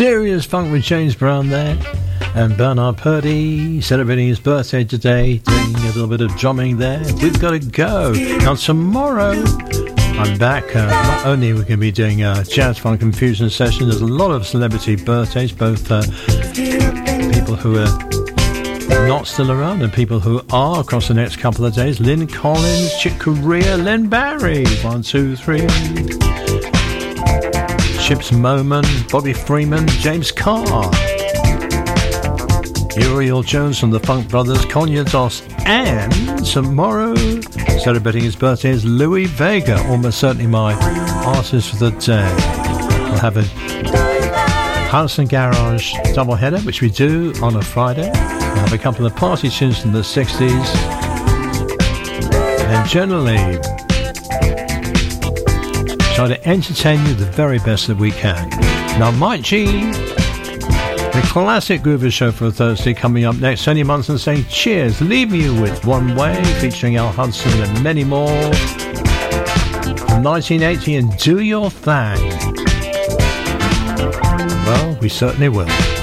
Serious funk with James Brown there. And Bernard Purdie celebrating his birthday today, doing a little bit of drumming there. We've got to go. Now tomorrow, I'm back. Not only are we going to be doing a Jazz Funk and Fusion session, there's a lot of celebrity birthdays, both people who are not still around and people who are across the next couple of days. Lynn Collins, Chick Corea, Len Barry, 1, 2, 3. Chips Moman, Bobby Freeman, James Carr. Uriel Jones from the Funk Brothers, Konya Dos, and tomorrow, celebrating his birthday, is Louis Vega, almost certainly my artist for the day. We'll have a House and Garage doubleheader, which we do on a Friday. We'll have a couple of party tunes from the 60s. And generally, try to entertain you the very best that we can. Now, Mike G, the classic Groover Show for a Thursday, coming up next. Tony Munson saying cheers, leaving you with One Way, featuring Al Hudson and many more. From 1980 and Do Your Thing. Well, we certainly will.